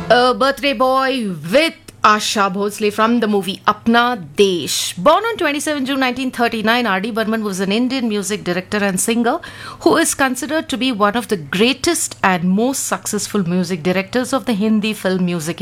A birthday boy with Asha Bhosle from the movie Apna Desh. Born on 27 June 1939, R.D. Burman was an Indian music director and singer who is considered to be one of the greatest and most successful music directors of the Hindi film music